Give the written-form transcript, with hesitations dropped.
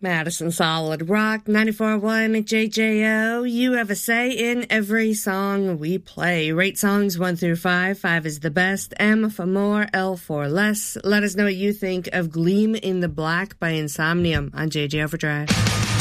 Madison Solid Rock 94.1 JJO. You have a say in every song we play. Rate songs 1 through 5. 5 is the best. M for more, L for less. Let us know what you think of Gleam in the Black by Insomnium on JJ Overdrive.